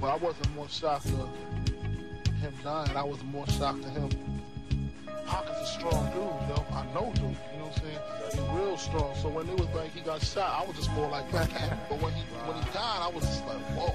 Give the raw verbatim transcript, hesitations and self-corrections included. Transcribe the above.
But I wasn't more shocked to him dying. I was more shocked to him. Pac is a strong dude, yo. I know dude, you know what I'm saying? He's real strong. So when it was like he got shot, I was just more like, but when he when he died, I was just like, whoa.